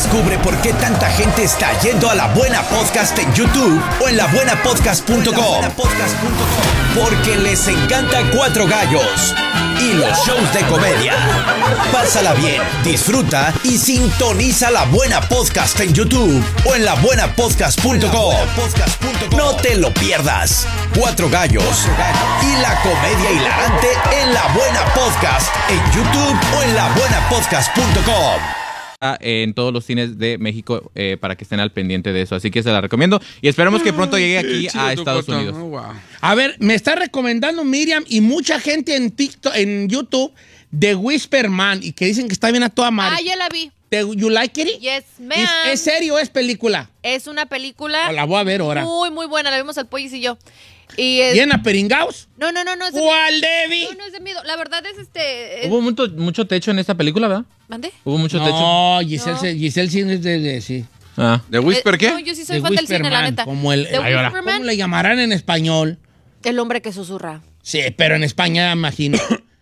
Descubre por qué tanta gente está yendo a La Buena Podcast en YouTube o en labuenapodcast.com. Porque les encanta Cuatro Gallos y los shows de comedia. Pásala bien, disfruta y sintoniza La Buena Podcast en YouTube o en labuenapodcast.com. No te lo pierdas. Cuatro Gallos y la comedia hilarante en La Buena Podcast en YouTube o en labuenapodcast.com. En todos los cines de México para que estén al pendiente de eso. Así que se la recomiendo y esperamos que pronto llegue aquí a Estados Unidos. Oh, wow. A ver, me está recomendando Miriam y mucha gente en TikTok, en YouTube, The Whisper Man, y que dicen que está bien a toda madre. Ah, ya la vi. You like it? Yes, ma'am. ¿Es serio o es película? Es una película. La voy a ver ahora. Muy, muy buena. La vimos al Pollis y yo. Y es... ¿Bien a Peringaos? No. Es de ¿Cuál, miedo. Debbie? No es de miedo. La verdad es Hubo mucho techo en esta película, ¿verdad? ¿Mande? Hubo mucho techo. No, Giselle Cine es de sí. Ah. ¿De Whisper qué? No, yo sí soy The fan del Whisper cine, la Man, neta. como el, The Whisper Man, ¿cómo le llamarán en español? el hombre que susurra. Sí, pero en España, imagino.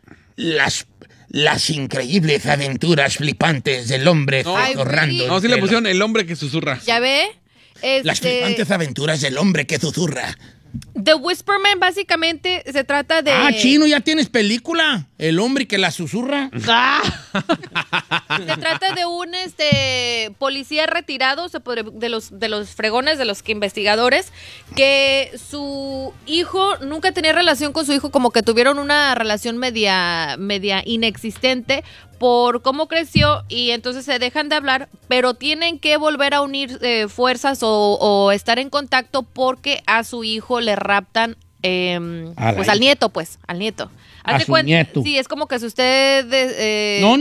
Las increíbles aventuras flipantes del hombre susurrando. No, sí le pusieron El hombre que susurra. ¿Ya ve? Las flipantes aventuras del hombre que susurra. The Whisper Man básicamente se trata de... Ah, chino, ya tienes película. El hombre que la susurra. Se trata de un policía retirado, de los fregones, de los investigadores, que su hijo nunca tenía relación con su hijo, como que tuvieron una relación media inexistente por cómo creció, y entonces se dejan de hablar, pero tienen que volver a unir fuerzas o estar en contacto porque a su hijo le raptan al nieto. A su nieto. Sí, es como que si usted... No.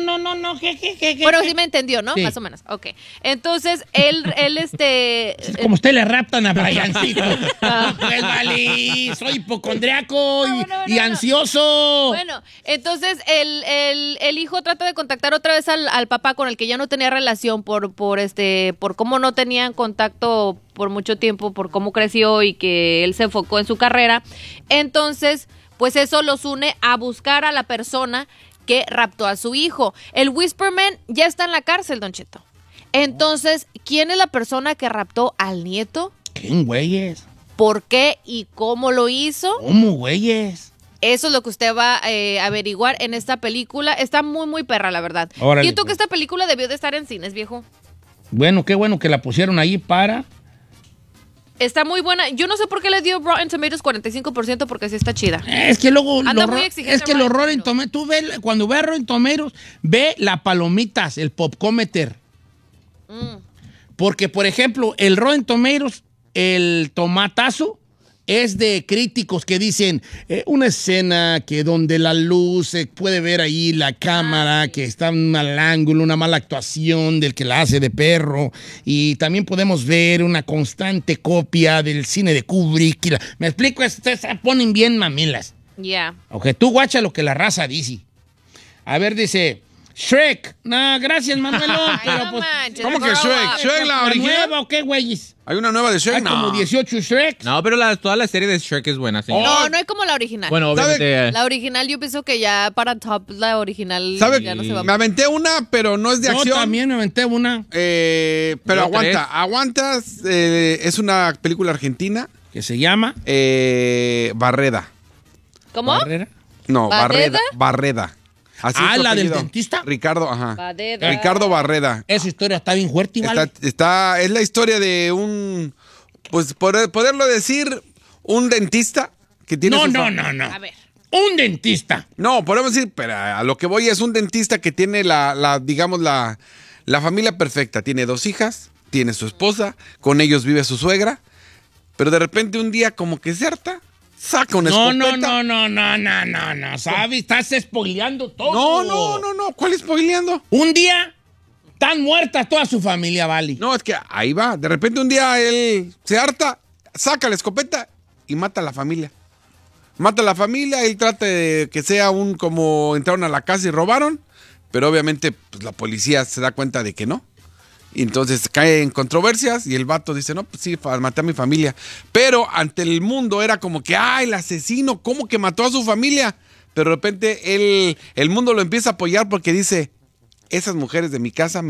Bueno, sí me entendió, ¿no? Sí. Más o menos. Ok. Entonces, él Es como usted le raptan a Briancito. Pues vale, soy hipocondriaco y ansioso. Bueno, entonces el hijo trata de contactar otra vez al papá con el que ya no tenía relación por cómo no tenían contacto por mucho tiempo, por cómo creció y que él se enfocó en su carrera. Entonces, pues eso los une a buscar a la persona que raptó a su hijo. El Whisperman ya está en la cárcel, Don Cheto. Entonces, ¿quién es la persona que raptó al nieto? ¿Quién, güeyes? ¿Por qué y cómo lo hizo? ¿Cómo, güeyes? Eso es lo que usted va a averiguar en esta película. Está muy, muy perra, la verdad. Órale, Siento que pues. esta película debió de estar en cines, viejo. Bueno, qué bueno que la pusieron ahí para... Está muy buena. Yo no sé por qué le dio Rotten Tomatoes 45%, porque sí está chida. Es que luego... Anda muy exigente Es que los Rotten Rotten Tomatoes... Tú ve, cuando ve a Rotten Tomatoes, ve las palomitas, el popcometer. Porque, por ejemplo, el Rotten Tomatoes, el tomatazo, es de críticos que dicen una escena que donde la luz se puede ver ahí la cámara, que está en un mal ángulo, una mala actuación del que la hace de perro, y también podemos ver una constante copia del cine de Kubrick. Me explico, se ponen bien mamilas. Ya. Ok, tú guacha lo que la raza dice. A ver, dice... Shrek. No, gracias, Manuelón. Pero no pues, manches, ¿Cómo que grow Shrek? up. ¿Shrek la original? ¿Nueva o qué, güeyes? ¿Hay una nueva de Shrek? Hay como 18 Shrek. No, pero toda la serie de Shrek es buena, sí. No hay como la original. Bueno, obviamente... La original yo pienso que ya para top la original ¿Sabe? ya no se va a... Me aventé una, pero no es de Yo acción. también me aventé una Pero Yo aguantas. Es una película argentina. que se llama... Barreda. ¿Cómo? Barrera. No, ¿Barreda? Barreda. Así Ah, es su ¿la del apellido. dentista? Ricardo, ajá. Barreda. Ricardo Barreda. Esa historia está bien fuerte, ¿vale? Es la historia de un, pues poderlo decir, un dentista que tiene No. A ver. Un dentista. No, podemos decir, pero a lo que voy es un dentista que tiene digamos, la familia perfecta. Tiene 2 hijas, tiene su esposa, con ellos vive su suegra, pero de repente un día como que se harta, saca una escopeta. No, ¿sabes? Estás spoileando todo. No, ¿cuál spoileando? Un día están muertas toda su familia, ¿vale? No, es que ahí va. De repente un día él se harta, saca la escopeta y mata a la familia. Mata a la familia, él trata de que sea como entraron a la casa y robaron, pero obviamente pues, la policía se da cuenta de que no. Y entonces cae en controversias y el vato dice, no, pues sí, maté a mi familia. Pero ante el mundo era como que, el asesino, ¿cómo que mató a su familia? Pero de repente el mundo lo empieza a apoyar porque dice, esas mujeres de mi casa